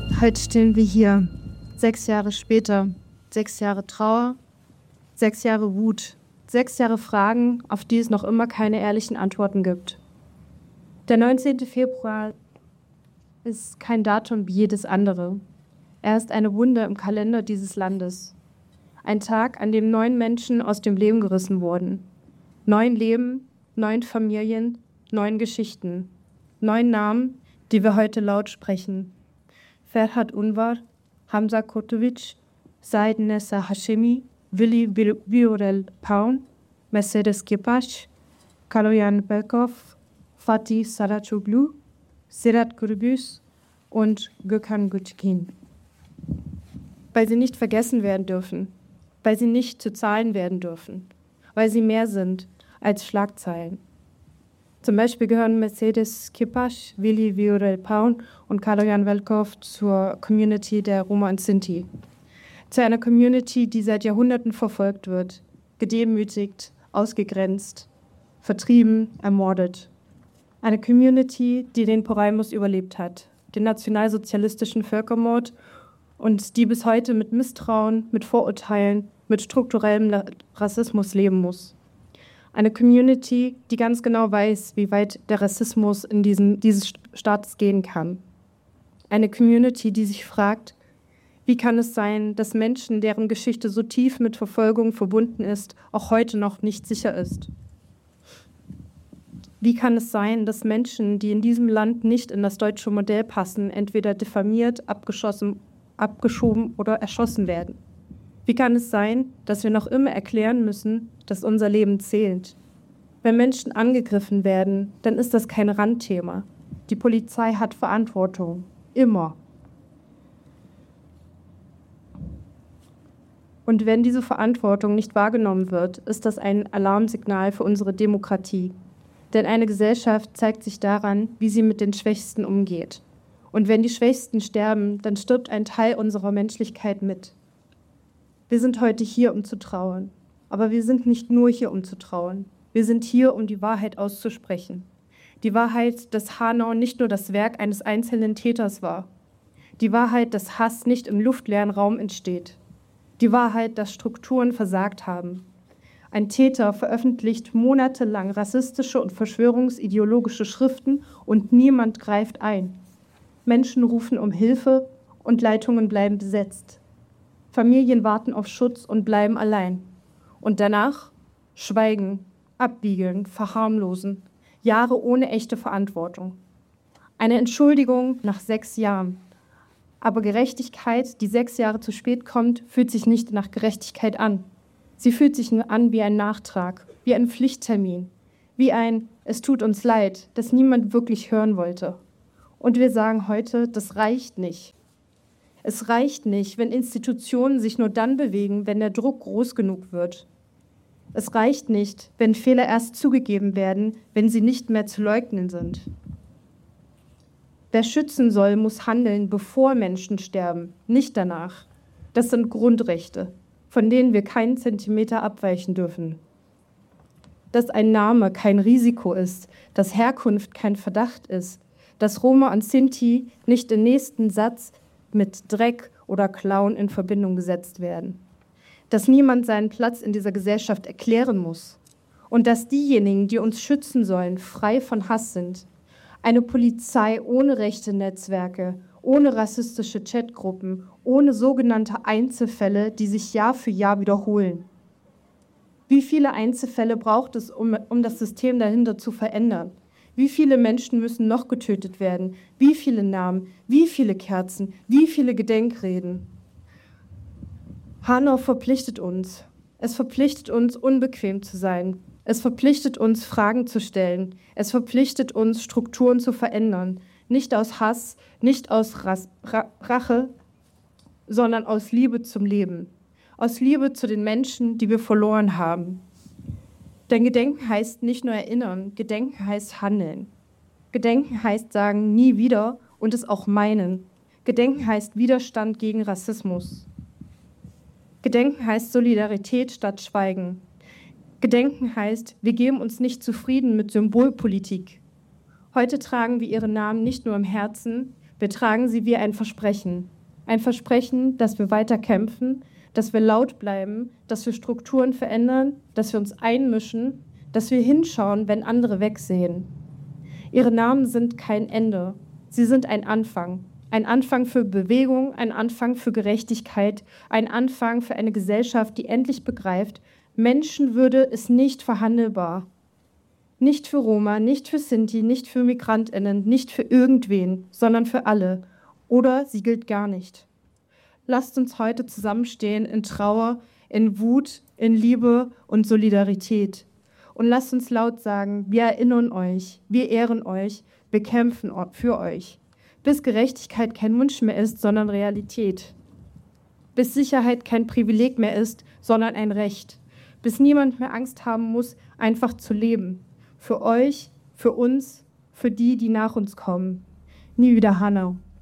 Heute stehen wir hier, 6 Jahre später, 6 Jahre Trauer, 6 Jahre Wut, 6 Jahre Fragen, auf die es noch immer keine ehrlichen Antworten gibt. Der 19. Februar ist kein Datum wie jedes andere. Er ist eine Wunde im Kalender dieses Landes. Ein Tag, an dem 9 Menschen aus dem Leben gerissen wurden. 9 Leben, 9 Familien, 9 Geschichten, 9 Namen, die wir heute laut sprechen. Ferhat Unvar, Hamza Kurtovic, Said Nessa Hashemi, Willi Viorel Paun, Mercedes Kipaş, Kaloyan Belkov, Fatih Saracoglu, Sedat Gürbüz und Gökhan Gültekin. Weil sie nicht vergessen werden dürfen, weil sie nicht zu Zahlen werden dürfen, weil sie mehr sind als Schlagzeilen. Zum Beispiel gehören Mercedes Kipaş, Willi Viorel Paun und Kaloyan Belkov zur Community der Roma und Sinti. Zu einer Community, die seit Jahrhunderten verfolgt wird, gedemütigt, ausgegrenzt, vertrieben, ermordet. Eine Community, die den Porajmos überlebt hat, den nationalsozialistischen Völkermord, und die bis heute mit Misstrauen, mit Vorurteilen, mit strukturellem Rassismus leben muss. Eine Community, die ganz genau weiß, wie weit der Rassismus in dieses Staates gehen kann. Eine Community, die sich fragt, wie kann es sein, dass Menschen, deren Geschichte so tief mit Verfolgung verbunden ist, auch heute noch nicht sicher ist? Wie kann es sein, dass Menschen, die in diesem Land nicht in das deutsche Modell passen, entweder diffamiert, abgeschoben oder erschossen werden? Wie kann es sein, dass wir noch immer erklären müssen, dass unser Leben zählt? Wenn Menschen angegriffen werden, dann ist das kein Randthema. Die Polizei hat Verantwortung. Immer. Und wenn diese Verantwortung nicht wahrgenommen wird, ist das ein Alarmsignal für unsere Demokratie. Denn eine Gesellschaft zeigt sich daran, wie sie mit den Schwächsten umgeht. Und wenn die Schwächsten sterben, dann stirbt ein Teil unserer Menschlichkeit mit. Wir sind heute hier, um zu trauern. Aber wir sind nicht nur hier, um zu trauern. Wir sind hier, um die Wahrheit auszusprechen. Die Wahrheit, dass Hanau nicht nur das Werk eines einzelnen Täters war. Die Wahrheit, dass Hass nicht im luftleeren Raum entsteht. Die Wahrheit, dass Strukturen versagt haben. Ein Täter veröffentlicht monatelang rassistische und verschwörungsideologische Schriften und niemand greift ein. Menschen rufen um Hilfe und Leitungen bleiben besetzt. Familien warten auf Schutz und bleiben allein. Und danach schweigen, abbiegeln, verharmlosen. Jahre ohne echte Verantwortung. Eine Entschuldigung nach 6 Jahren. Aber Gerechtigkeit, die 6 Jahre zu spät kommt, fühlt sich nicht nach Gerechtigkeit an. Sie fühlt sich nur an wie ein Nachtrag, wie ein Pflichttermin, wie ein „Es tut uns leid“, das niemand wirklich hören wollte. Und wir sagen heute, das reicht nicht. Es reicht nicht, wenn Institutionen sich nur dann bewegen, wenn der Druck groß genug wird. Es reicht nicht, wenn Fehler erst zugegeben werden, wenn sie nicht mehr zu leugnen sind. Wer schützen soll, muss handeln, bevor Menschen sterben, nicht danach. Das sind Grundrechte, von denen wir keinen Zentimeter abweichen dürfen. Dass ein Name kein Risiko ist, dass Herkunft kein Verdacht ist, dass Roma und Sinti nicht im nächsten Satz mit Dreck oder Klauen in Verbindung gesetzt werden. Dass niemand seinen Platz in dieser Gesellschaft erklären muss. Und dass diejenigen, die uns schützen sollen, frei von Hass sind. Eine Polizei ohne rechte Netzwerke, ohne rassistische Chatgruppen, ohne sogenannte Einzelfälle, die sich Jahr für Jahr wiederholen. Wie viele Einzelfälle braucht es, um das System dahinter zu verändern? Wie viele Menschen müssen noch getötet werden? Wie viele Namen? Wie viele Kerzen? Wie viele Gedenkreden? Hanau verpflichtet uns. Es verpflichtet uns, unbequem zu sein. Es verpflichtet uns, Fragen zu stellen. Es verpflichtet uns, Strukturen zu verändern. Nicht aus Hass, nicht aus Rache, sondern aus Liebe zum Leben. Aus Liebe zu den Menschen, die wir verloren haben. Denn Gedenken heißt nicht nur erinnern, Gedenken heißt handeln. Gedenken heißt sagen, nie wieder und es auch meinen. Gedenken heißt Widerstand gegen Rassismus. Gedenken heißt Solidarität statt Schweigen. Gedenken heißt, wir geben uns nicht zufrieden mit Symbolpolitik. Heute tragen wir ihre Namen nicht nur im Herzen, Wir tragen sie wie ein Versprechen. Ein Versprechen, dass wir weiter kämpfen, dass wir laut bleiben, dass wir Strukturen verändern, dass wir uns einmischen, dass wir hinschauen, wenn andere wegsehen. Ihre Namen sind kein Ende. Sie sind ein Anfang. Ein Anfang für Bewegung, ein Anfang für Gerechtigkeit, ein Anfang für eine Gesellschaft, die endlich begreift, Menschenwürde ist nicht verhandelbar. Nicht für Roma, nicht für Sinti, nicht für MigrantInnen, nicht für irgendwen, sondern für alle. Oder sie gilt gar nicht. Lasst uns heute zusammenstehen in Trauer, in Wut, in Liebe und Solidarität. Und lasst uns laut sagen, wir erinnern euch, wir ehren euch, wir kämpfen für euch. Bis Gerechtigkeit kein Wunsch mehr ist, sondern Realität. Bis Sicherheit kein Privileg mehr ist, sondern ein Recht. Bis niemand mehr Angst haben muss, einfach zu leben. Für euch, für uns, für die, die nach uns kommen. Nie wieder Hanau.